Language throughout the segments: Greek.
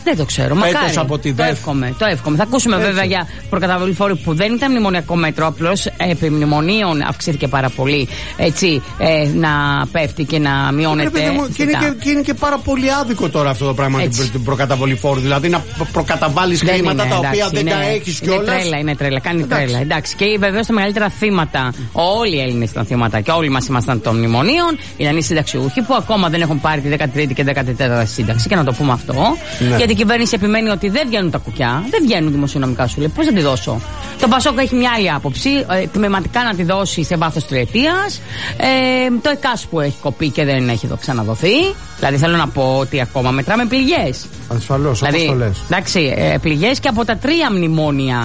Δεν το ξέρω. Μακάρι. Από τη το εύχομαι. Θα ακούσουμε βέβαια για προκαταβολή φόρου που δεν ήταν μνημονιακό μέτρο. Απλώς επί μνημονίων αυξήθηκε πάρα πολύ. Έτσι, να πέφτει και να μειώνεται. Και είναι και πάρα πολύ άδικο τώρα αυτό το πράγμα, την προκαταβολή φόρου. Δηλαδή να προκαταβάλεις χρήματα τα οποία δεν τα έχεις κιόλας. Είναι τρέλα. Κάνει τρέλα. Εντάξει. Και βεβαίως τα μεγαλύτερα θύματα, όλοι οι Έλληνες ήταν θύματα και όλοι μας ήμασταν των μνημονίων, ήταν οι συνταξιούχοι που ακόμα δεν έχουν πάρει τη 13η και 14η σύνταξη. Και να το πούμε αυτό. Ναι. Γιατί η κυβέρνηση επιμένει ότι δεν βγαίνουν τα κουκιά, δεν βγαίνουν δημοσιονομικά, σου λέει. Πώς θα τη δώσω. Το Πασόκ έχει μια άλλη άποψη, τμηματικά να τη δώσει σε βάθος τριετίας. Το ΕΚΑΣ που έχει κοπεί και δεν έχει ξαναδοθεί. Δηλαδή θέλω να πω ότι ακόμα μετράμε πληγές. Ασφαλώς, δηλαδή, όπως το λες. Εντάξει, πληγές και από τα 3 μνημόνια.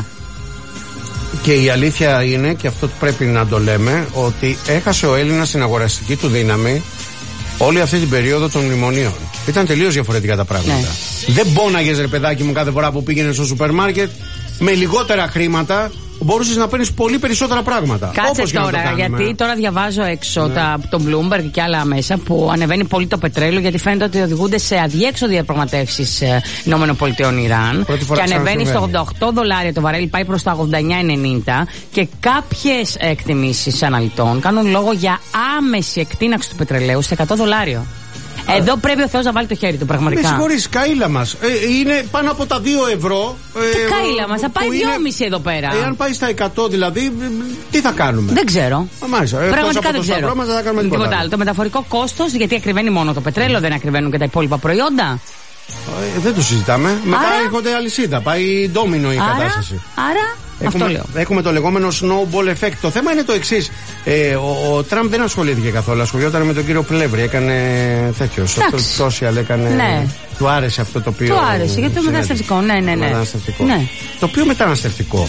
Και η αλήθεια είναι, και αυτό πρέπει να το λέμε, ότι έχασε ο Έλληνας την αγοραστική του δύναμη όλη αυτή την περίοδο των μνημονίων. Ήταν τελείως διαφορετικά τα πράγματα. Ναι. Δεν πόναγες, ρε παιδάκι μου, κάθε φορά που πήγαινες στο σούπερ μάρκετ με λιγότερα χρήματα. Μπορούσες να παίρνεις πολύ περισσότερα πράγματα. Κάτσε τώρα, γιατί τώρα διαβάζω έξω το Bloomberg και άλλα μέσα που ανεβαίνει πολύ το πετρέλαιο, γιατί φαίνεται ότι οδηγούνται σε αδιέξοδο διαπραγματεύσεις ΗΠΑ-Ιράν. Και ανεβαίνει στο $88 το βαρέλι, πάει προς τα 89,90. Και κάποιες εκτιμήσεις αναλυτών κάνουν λόγο για άμεση εκτείναξη του πετρελαίου σε $100. Εδώ πρέπει ο Θεός να βάλει το χέρι του, πραγματικά. Με συγχωρείς, καΐλα μας. Είναι πάνω από τα 2 ευρώ. Καΐλα μας, θα πάει 2,5 εδώ πέρα. Εάν πάει στα 100 δηλαδή, τι θα κάνουμε. Δεν ξέρω. Μάλιστα. Πραγματικά δεν ξέρω. Δεν θα κάνουμε τίποτα άλλο. Το μεταφορικό κόστος, γιατί ακριβένει μόνο το πετρέλαιο, δεν ακριβένουν και τα υπόλοιπα προϊόντα. Δεν το συζητάμε. Μετά έρχονται αλυσίδα. Πάει ντόμινο η κατάσταση. Έχουμε το λεγόμενο snowball effect. Το θέμα είναι το εξής. Ο Τραμπ δεν ασχολήθηκε καθόλου. Ασχολιόταν με τον κύριο Πλεύρη. Έκανε τέτοιο. Στο social έκανε. Ναι. Του άρεσε αυτό το οποίο. Του άρεσε γιατί το μεταναστευτικό. Ναι. Το οποίο μεταναστευτικό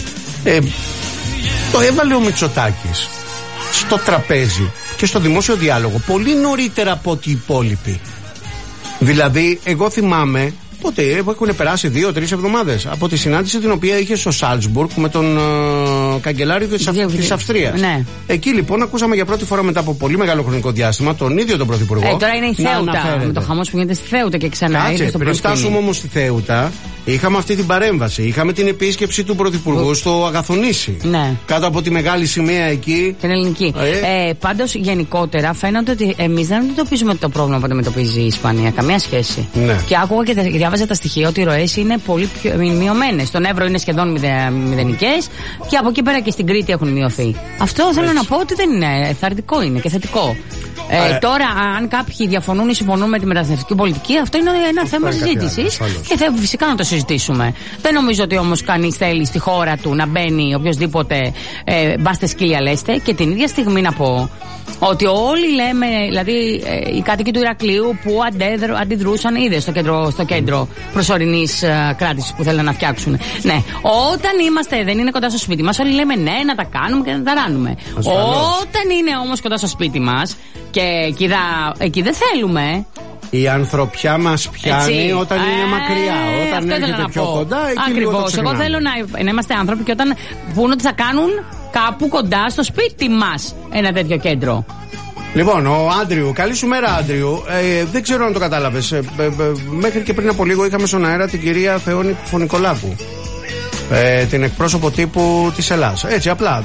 το έβαλε ο Μητσοτάκης στο τραπέζι και στο δημόσιο διάλογο πολύ νωρίτερα από ό,τι οι υπόλοιποι. Δηλαδή, εγώ θυμάμαι. Πότε έχουν περάσει 2-3 εβδομάδες από τη συνάντηση την οποία είχε στο Σάλτσμπουργκ με τον καγκελάριο της Αυστρίας. Ναι. Εκεί λοιπόν ακούσαμε για πρώτη φορά μετά από πολύ μεγάλο χρονικό διάστημα τον ίδιο τον Πρωθυπουργό. Τώρα είναι η Θέουτα. Με το χαμός που γίνεται στη Θέουτα και ξανά. Κάτσε, πριν φτάσουμε όμως στη Θέουτα, είχαμε αυτή την παρέμβαση. Είχαμε την επίσκεψη του Πρωθυπουργού στο Αγαθονήσι. Ναι. Κάτω από τη μεγάλη σημαία εκεί. Την ελληνική. Πάντως γενικότερα φαίνεται ότι εμείς δεν αντιμετωπίζουμε το πρόβλημα που αντιμετωπίζει η Ισπανία. Καμία σχέση. Ναι. Και άκουγα και διάβαζα τα στοιχεία ότι οι ροές είναι πολύ πιο μειωμένες. Στον Εύρο είναι σχεδόν μηδενικές και από εκεί πέρα και στην Κρήτη έχουν μειωθεί. Αυτό θέλω να πω ότι δεν είναι θαρρυντικό, είναι και θετικό. Τώρα, αν κάποιοι διαφωνούν ή συμφωνούν με τη μεταναστευτική πολιτική, αυτό είναι ένα θέμα συζήτησης και θα φυσικά να το συζητήσουμε. Δεν νομίζω ότι όμως κανείς θέλει στη χώρα του να μπαίνει οποιοδήποτε μπάστε σκύλια λέστε. Και την ίδια στιγμή να πω ότι όλοι λέμε, δηλαδή οι κάτοικοι του Ηρακλείου που αντιδρούσαν, είδε στο κέντρο προσωρινής κράτησης που θέλουν να φτιάξουν. Ναι, όταν δεν είναι κοντά στο σπίτι μας, όλοι λέμε ναι, να τα κάνουμε και να τα ράνουμε. Όταν είναι όμως κοντά στο σπίτι μας και εκεί δεν θέλουμε. Η ανθρωπιά μας πιάνει όταν είναι μακριά. Όταν έρχεται πιο κοντά, εκεί ακριβώς. Εγώ θέλω να είμαστε άνθρωποι και όταν πούν ότι θα κάνουν κάπου κοντά στο σπίτι μας ένα τέτοιο κέντρο. Λοιπόν, ο Άντριου, καλή σου μέρα, Άντριου. Δεν ξέρω αν το κατάλαβες. Μέχρι και πριν από λίγο είχαμε στον αέρα την κυρία Θεόνη Φωνικολάκου, την εκπρόσωπο τύπου της Ελλάς. Έτσι απλά.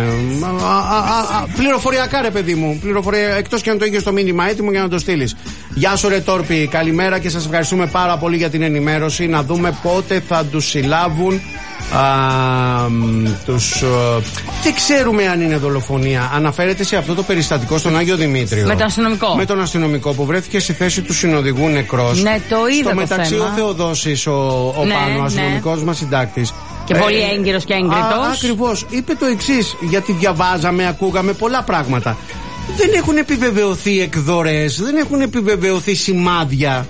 Πληροφοριακά, ρε παιδί μου. Πληροφορία, εκτός και αν το είχε στο μήνυμα έτοιμο για να το στείλεις. Γεια σου, ρε Τόρπη. Καλημέρα και σας ευχαριστούμε πάρα πολύ για την ενημέρωση. Να δούμε πότε θα τους συλλάβουν. Δεν ξέρουμε αν είναι δολοφονία. Αναφέρεται σε αυτό το περιστατικό στον Άγιο Δημήτριο. Με τον αστυνομικό. Με τον αστυνομικό που βρέθηκε στη θέση του συνοδηγού νεκρός. Ναι, το είδα. Στο μεταξύ ο Θεοδόσης, ο Πάνο, ο αστυνομικός μας συντάκτης. Και πολύ έγκυρος και έγκριτος. Ακριβώς. Είπε το εξής, γιατί διαβάζαμε, ακούγαμε πολλά πράγματα. Δεν έχουν επιβεβαιωθεί εκδορές, δεν έχουν επιβεβαιωθεί σημάδια.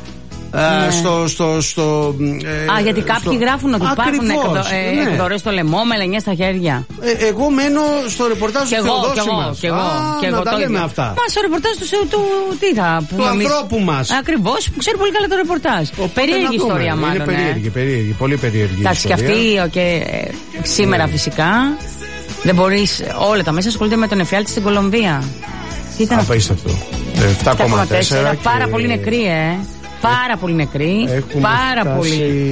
Γιατί κάποιοι γράφουν ότι υπάρχουν εκδορές στο λαιμό με λενιές στα χέρια. Εγώ μένω στο ρεπορτάζ του Θεοδόση μας. Και εγώ τα λέμε αυτά. Μα στο ρεπορτάζ του ανθρώπου μας. Ακριβώς, που ξέρει πολύ καλά το ρεπορτάζ. Περίεργη ιστορία μάλλον. Είναι περίεργη, πολύ περίεργη. Εντάξει, και αυτή σήμερα φυσικά δεν μπορείς. Όλα τα μέσα ασχολούνται με τον εφιάλτη στην Κολομβία. Απίστευτο. 7,4. Πάρα πολύ νεκροί, Πάρα πολύ νεκροί. Πάρα πολύ.